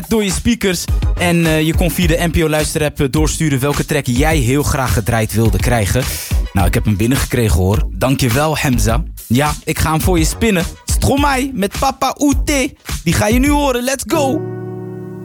door je speakers. En je kon via de NPO Luisterapp doorsturen welke track jij heel graag gedraaid wilde krijgen. Nou, ik heb hem binnengekregen hoor. Dankjewel Hamza. Ja, ik ga hem voor je spinnen. Stromae met Papa Oete. Die ga je nu horen. Let's go!